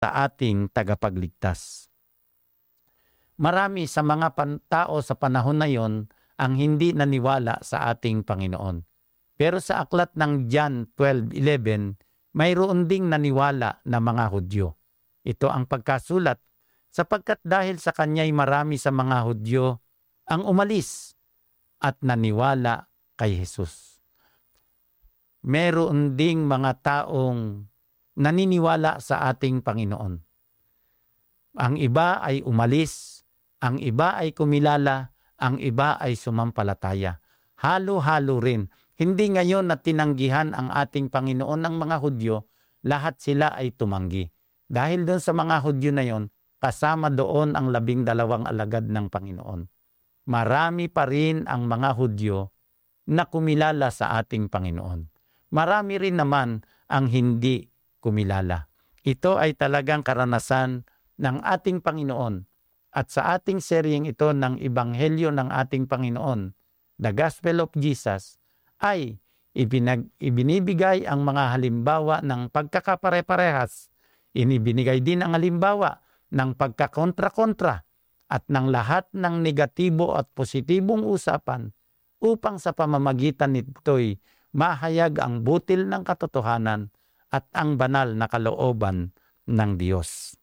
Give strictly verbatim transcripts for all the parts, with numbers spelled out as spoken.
sa ating tagapagligtas. Marami sa mga pan- tao sa panahon na yon ang hindi naniwala sa ating Panginoon. Pero sa aklat ng John twelve eleven, mayroon ding naniwala na mga Hudyo. Ito ang pagkasulat, sapagkat dahil sa kanya'y marami sa mga Hudyo ang umalis at naniwala kay Jesus. Meron ding mga taong naniniwala sa ating Panginoon. Ang iba ay umalis, ang iba ay kumilala, ang iba ay sumampalataya. Halo-halo rin. Hindi ngayon na tinanggihan ang ating Panginoon ng mga Hudyo, lahat sila ay tumanggi. Dahil doon sa mga Hudyo na yon, kasama doon ang labing dalawang alagad ng Panginoon. Marami pa rin ang mga Hudyo na kumilala sa ating Panginoon. Marami rin naman ang hindi kumilala. Ito ay talagang karanasan ng ating Panginoon. At sa ating seryeng ito ng Ebanghelyo ng ating Panginoon, The Gospel of Jesus, ay ibinag, ibinibigay ang mga halimbawa ng pagkakapare-parehas. Inibinigay din ang halimbawa ng pagkakontra-kontra at ng lahat ng negatibo at positibong usapan upang sa pamamagitan nito'y mahayag ang butil ng katotohanan at ang banal na kalooban ng Diyos.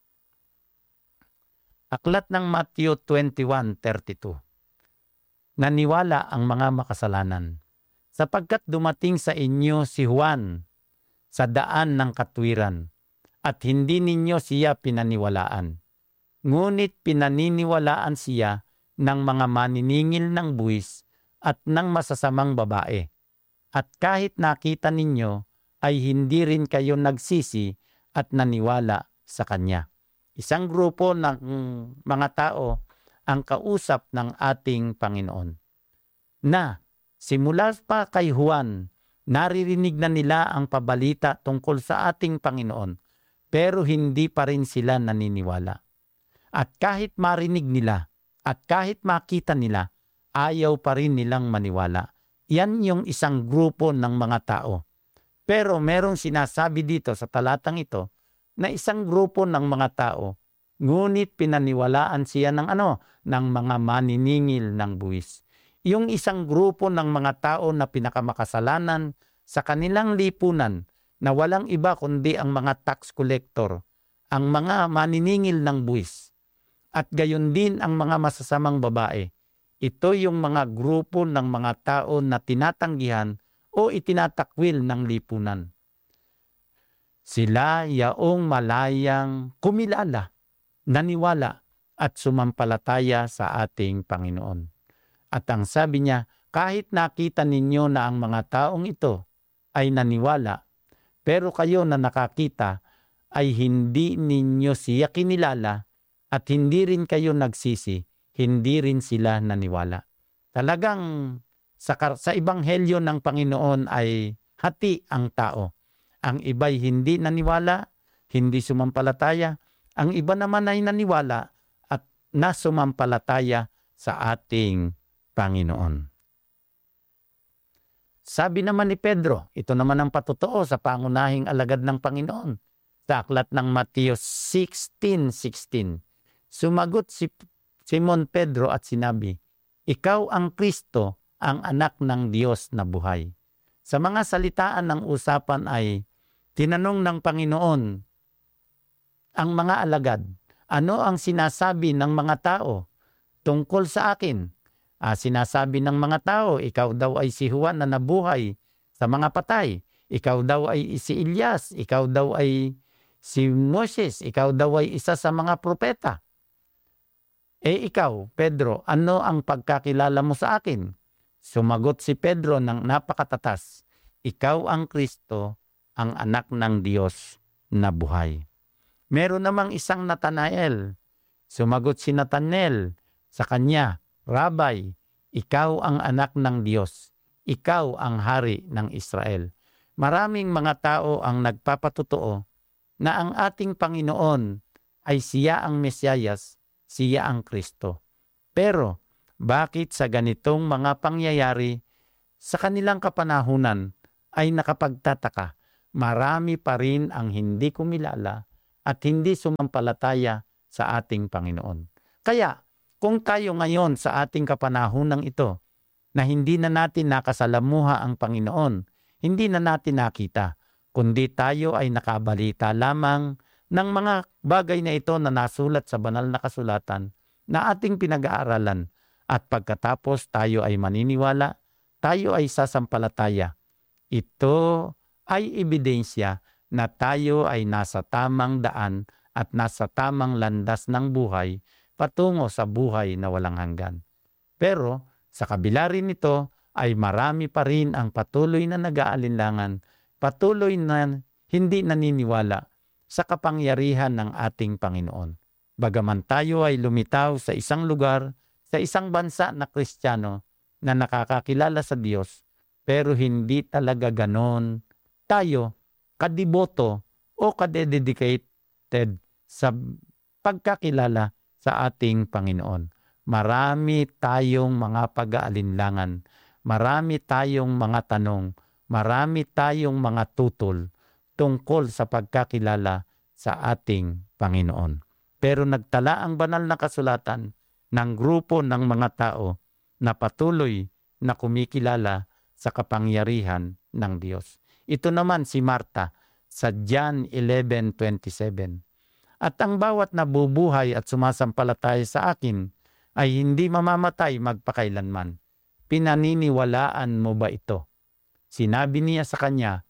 Aklat ng Matthew twenty-one thirty-two. Naniwala ang mga makasalanan, sapagkat dumating sa inyo si Juan sa daan ng katwiran, at hindi ninyo siya pinaniwalaan. Ngunit pinaniniwalaan siya ng mga maniningil ng buwis at ng masasamang babae. At kahit nakita ninyo, ay hindi rin kayo nagsisi at naniwala sa kanya. Isang grupo ng mga tao ang kausap ng ating Panginoon. Na simula pa kay Juan, naririnig na nila ang pabalita tungkol sa ating Panginoon, pero hindi pa rin sila naniniwala. At kahit marinig nila, at kahit makita nila, ayaw pa rin nilang maniwala. Yan yung isang grupo ng mga tao. Pero merong sinasabi dito sa talatang ito, na isang grupo ng mga tao, ngunit pinaniwalaan siya ng ano, ng mga maniningil ng buwis. Yung isang grupo ng mga tao na pinakamakasalanan sa kanilang lipunan, na walang iba kundi ang mga tax collector, ang mga maniningil ng buwis, at gayon din ang mga masasamang babae. Ito yung mga grupo ng mga tao na tinatanggihan o itinatakwil ng lipunan. Sila yaong malayang kumilala, naniwala at sumampalataya sa ating Panginoon. At ang sabi niya, kahit nakita ninyo na ang mga taong ito ay naniwala, pero kayo na nakakita ay hindi ninyo siya kinilala at hindi rin kayo nagsisi, hindi rin sila naniwala. Talagang sa, sa Ebanghelyo ng Panginoon ay hati ang tao. Ang iba'y hindi naniwala, hindi sumampalataya. Ang iba naman ay naniwala at nasumampalataya sa ating Panginoon. Sabi naman ni Pedro, ito naman ang patotoo sa pangunahing alagad ng Panginoon. Sa aklat ng Matthew sixteen sixteen, sumagot si Simon Pedro at sinabi, ikaw ang Kristo, ang anak ng Diyos na buhay. Sa mga salitaan ng usapan ay tinanong ng Panginoon ang mga alagad, ano ang sinasabi ng mga tao tungkol sa akin? Ah, sinasabi ng mga tao, ikaw daw ay si Juan na nabuhay sa mga patay. Ikaw daw ay si Elias. Ikaw daw ay si Moses. Ikaw daw ay isa sa mga propeta. Eh ikaw, Pedro, ano ang pagkakilala mo sa akin? Sumagot si Pedro ng napakatatas, ikaw ang Kristo, ang anak ng Diyos na buhay. Meron namang isang Natanael. Sumagot si Nathanael sa kanya, Rabbi, ikaw ang anak ng Diyos. Ikaw ang hari ng Israel. Maraming mga tao ang nagpapatotoo na ang ating Panginoon ay siya ang Mesiyas, siya ang Kristo. Pero bakit sa ganitong mga pangyayari sa kanilang kapanahunan ay nakapagtataka? Marami pa rin ang hindi kumilala at hindi sumampalataya sa ating Panginoon. Kaya, kung tayo ngayon sa ating kapanahonang ito, na hindi na natin nakasalamuha ang Panginoon, hindi na natin nakita, kundi tayo ay nakabalita lamang ng mga bagay na ito na nasulat sa banal na kasulatan na ating pinag-aaralan, at pagkatapos tayo ay maniniwala, tayo ay sasampalataya. Ito ay ebidensya na tayo ay nasa tamang daan at nasa tamang landas ng buhay patungo sa buhay na walang hanggan. Pero sa kabila rin nito ay marami pa rin ang patuloy na nag-aalinlangan, patuloy na hindi naniniwala sa kapangyarihan ng ating Panginoon. Bagaman tayo ay lumitaw sa isang lugar, sa isang bansa na Kristiyano na nakakakilala sa Diyos, pero hindi talaga ganon tayo kadiboto o kadededicated sa pagkakilala sa ating Panginoon. Marami tayong mga pag-aalinlangan, marami tayong mga tanong, marami tayong mga tutol tungkol sa pagkakilala sa ating Panginoon. Pero nagtala ang banal na kasulatan ng grupo ng mga tao na patuloy na kumikilala sa kapangyarihan ng Diyos. Ito naman si Marta sa John eleven twenty-seven. At ang bawat nabubuhay at sumasampalataya sa akin ay hindi mamamatay magpakailanman. Pinaniniwalaan mo ba ito? Sinabi niya sa kanya,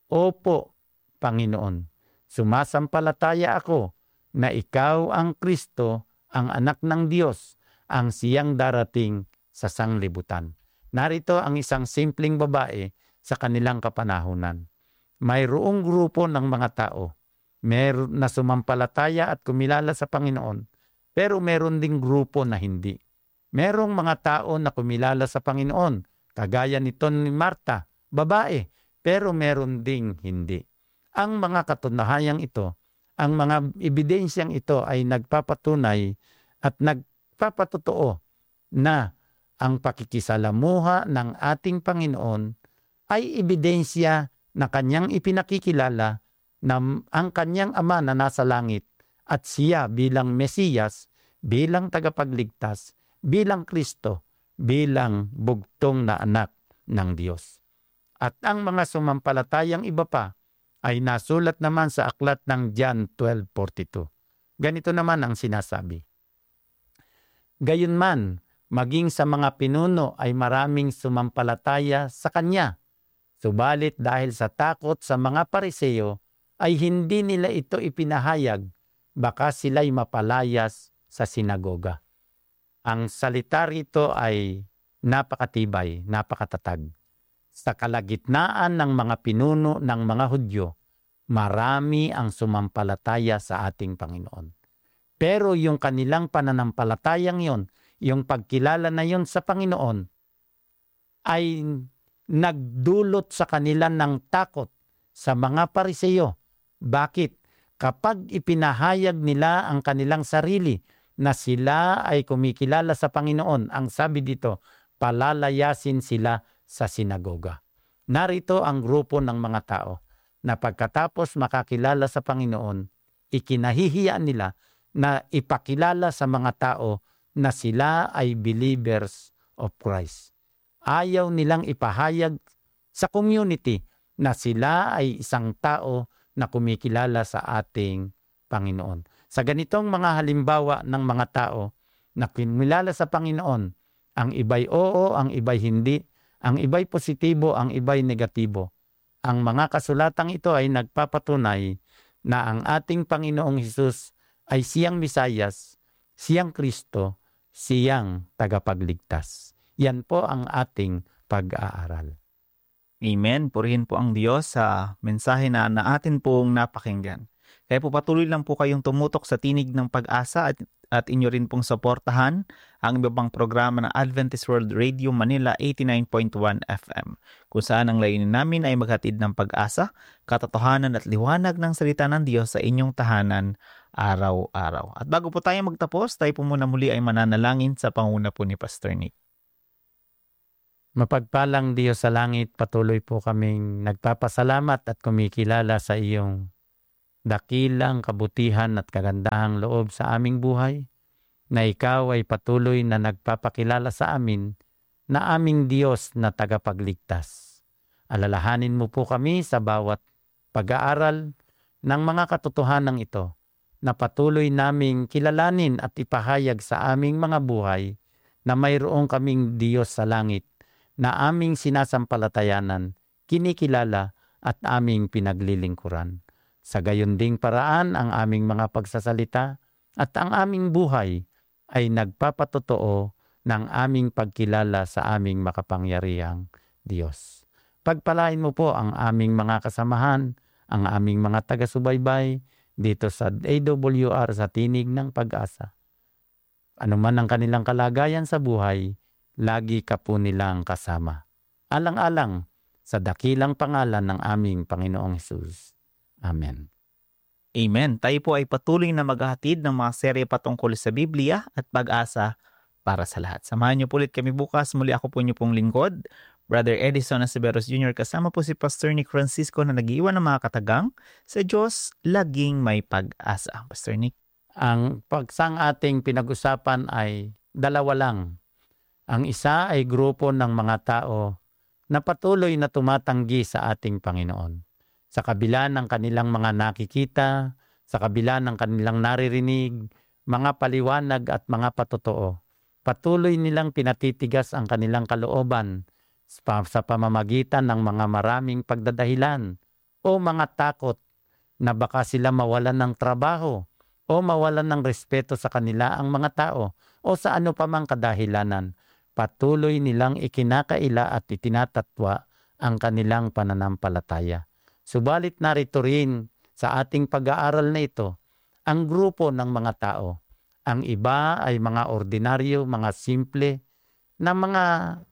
Opo, Panginoon, sumasampalataya ako na ikaw ang Kristo, ang anak ng Diyos, ang siyang darating sa sanglibutan. Narito ang isang simpleng babae sa kanilang kapanahunan. Mayroong grupo ng mga tao meron na sumampalataya at kumilala sa Panginoon, pero meron ding grupo na hindi. Merong mga tao na kumilala sa Panginoon, kagaya nito ni Marta, babae, pero meron ding hindi. Ang mga katunahayang ito, ang mga ebidensyang ito ay nagpapatunay at nagpapatotoo na ang pakikisalamuha ng ating Panginoon ay ebidensya na kanyang ipinakikilala na ang kanyang ama na nasa langit at siya bilang Mesiyas, bilang tagapagligtas, bilang Kristo, bilang bugtong na anak ng Diyos. At ang mga sumampalatayang iba pa ay nasulat naman sa aklat ng John twelve forty-two. Ganito naman ang sinasabi. Gayunman, maging sa mga pinuno ay maraming sumampalataya sa kanya. Subalit dahil sa takot sa mga Pariseo, ay hindi nila ito ipinahayag, baka sila'y mapalayas sa sinagoga. Ang salita rito ay napakatibay, napakatatag. Sa kalagitnaan ng mga pinuno ng mga Hudyo, marami ang sumampalataya sa ating Panginoon. Pero yung kanilang pananampalatayang yon, yung pagkilala na yon sa Panginoon, ay nagdulot sa kanila ng takot sa mga Pariseo. Bakit? Kapag ipinahayag nila ang kanilang sarili na sila ay kumikilala sa Panginoon, ang sabi dito, palalayasin sila sa sinagoga. Narito ang grupo ng mga tao na pagkatapos makakilala sa Panginoon, ikinahihiya nila na ipakilala sa mga tao na sila ay believers of Christ. Ayaw nilang ipahayag sa community na sila ay isang tao na kumikilala sa ating Panginoon. Sa ganitong mga halimbawa ng mga tao na kumilala sa Panginoon, ang iba'y oo, ang iba'y hindi, ang iba'y positibo, ang iba'y negatibo. Ang mga kasulatang ito ay nagpapatunay na ang ating Panginoong Hesus ay siyang Misayas, siyang Kristo, siyang tagapagligtas. Yan po ang ating pag-aaral. Amen. Purihin po ang Diyos sa mensahe na, na atin pong napakinggan. Kaya po patuloy lang po kayong tumutok sa tinig ng pag-asa at, at inyo rin pong suportahan ang iba pang programa ng Adventist World Radio Manila eighty-nine point one F M, kung saan ang layunin namin ay maghatid ng pag-asa, katotohanan at liwanag ng salita ng Diyos sa inyong tahanan araw-araw. At bago po tayo magtapos, tayo po muna muli ay mananalangin sa panguna po ni Pastor Nick. Mapagpalang Diyos sa langit, patuloy po kaming nagpapasalamat at kumikilala sa iyong dakilang kabutihan at kagandahang loob sa aming buhay, na ikaw ay patuloy na nagpapakilala sa amin na aming Diyos na tagapagligtas. Alalahanin mo po kami sa bawat pag-aaral ng mga katotohanan ito, na patuloy naming kilalanin at ipahayag sa aming mga buhay na mayroong kaming Diyos sa langit na aming sinasampalatayanan, kinikilala at aming pinaglilingkuran. Sa gayon ding paraan ang aming mga pagsasalita at ang aming buhay ay nagpapatotoo ng aming pagkilala sa aming makapangyarihang Diyos. Pagpalain mo po ang aming mga kasamahan, ang aming mga taga-subaybay dito sa A W R sa Tinig ng Pag-asa. Ano man ang kanilang kalagayan sa buhay, lagi ka po nilang kasama. Alang-alang sa dakilang pangalan ng aming Panginoong Hesus. Amen. Amen. Tayo po ay patuloy na maghahatid ng mga serye patungkol sa Biblia at pag-asa para sa lahat. Samahan niyo po ulit kami bukas. Muli ako po niyo pong lingkod, Brother Edison Aceveros Junior Kasama po si Pastor Nick Francisco na nag-iwan ng mga katagang. Sa Diyos, laging may pag-asa. Pastor Nick. Ang pagsang ating pinag-usapan ay dalawa lang. Ang isa ay grupo ng mga tao na patuloy na tumatanggi sa ating Panginoon. Sa kabila ng kanilang mga nakikita, sa kabila ng kanilang naririnig, mga paliwanag at mga patotoo, patuloy nilang pinatitigas ang kanilang kalooban sa pamamagitan ng mga maraming pagdadahilan o mga takot na baka sila mawalan ng trabaho o mawalan ng respeto sa kanila ang mga tao o sa ano pa mang kadahilanan. Patuloy nilang ikinakaila at itinatatwa ang kanilang pananampalataya. Subalit narito rin sa ating pag-aaral na ito ang grupo ng mga tao. Ang iba ay mga ordinaryo, mga simple na mga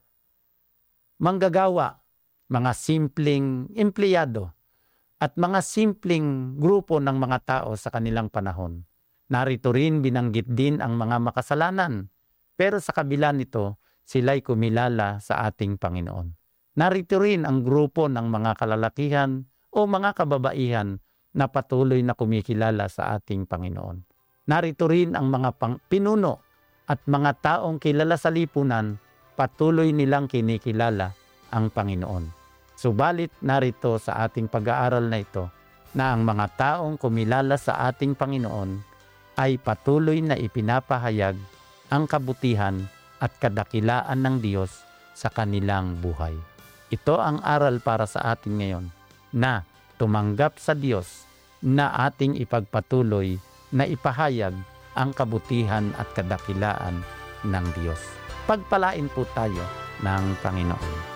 manggagawa, mga simpleng empleyado at mga simpleng grupo ng mga tao sa kanilang panahon. Narito rin binanggit din ang mga makasalanan, pero sa kabila nito, sila'y kumilala sa ating Panginoon. Narito rin ang grupo ng mga kalalakihan o mga kababaihan na patuloy na kumikilala sa ating Panginoon. Narito rin ang mga pang- pinuno at mga taong kilala sa lipunan, patuloy nilang kinikilala ang Panginoon. Subalit narito sa ating pag-aaral na ito na ang mga taong kumilala sa ating Panginoon ay patuloy na ipinapahayag ang kabutihan at kadakilaan ng Diyos sa kanilang buhay. Ito ang aral para sa atin ngayon, na tumanggap sa Diyos na ating ipagpatuloy na ipahayag ang kabutihan at kadakilaan ng Diyos. Pagpalain po tayo ng Panginoon.